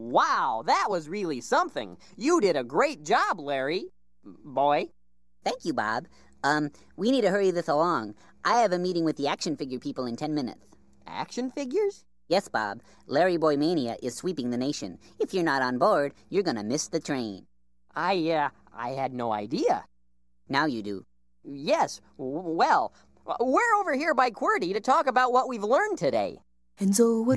Wow, that was really something. You did a great job, Larry. Boy. Thank you, Bob. We need to hurry this along. I have a meeting with the action figure people in 10 minutes. Action figures? Yes, Bob. Larry Boy Mania is sweeping the nation. If you're not on board, you're gonna miss the train. I had no idea. Now you do. Yes, well, we're over here by QWERTY to talk about what we've learned today. And so what